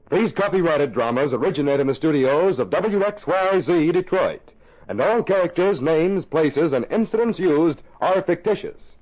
These copyrighted dramas originate in the studios of WXYZ Detroit, and all characters, names, places, and incidents used are fictitious.